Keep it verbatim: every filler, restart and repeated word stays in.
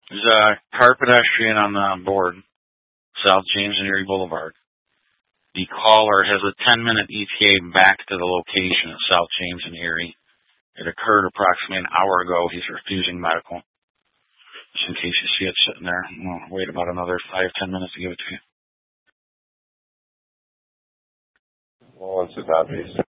There's a car pedestrian on the board, South James and Erie Boulevard. The caller has a ten-minute E T A back to the location at South James and Erie. It occurred approximately an hour ago. He's refusing medical. Just in case you see it sitting there, we'll wait about another five, ten minutes to give it to you. Well, once it's obvious.